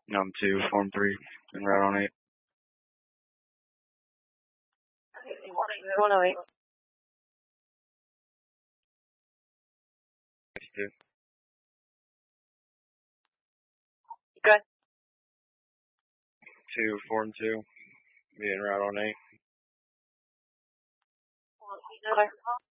Num 2, Form 3, en route on 8. 108. 62. Good. 2, Form 2, be en route on 8. Clear.